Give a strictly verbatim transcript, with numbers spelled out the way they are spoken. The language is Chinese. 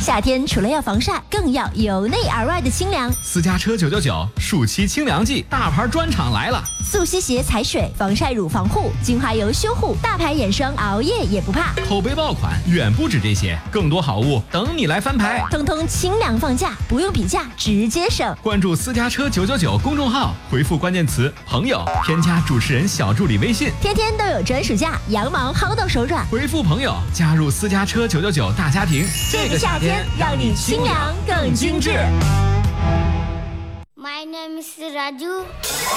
夏天除了要防晒，更要由内而外的清凉。 私家车九九九暑期清凉季，大牌专场来了！ 速吸鞋踩水，防晒乳防护，精华油修护，大牌眼霜熬夜也不怕。 口碑爆款远不止这些，更多好物等你来翻牌。 通通清凉放价，不用比价，直接省。 关注私家车九九九公众号，回复关键词朋友，添加主持人小助理微信， 天天都有专属价，羊毛薅到手软。 回复朋友，加入私家车九九九大家庭。 这个夏天让你清凉更精致。 My name is Raju.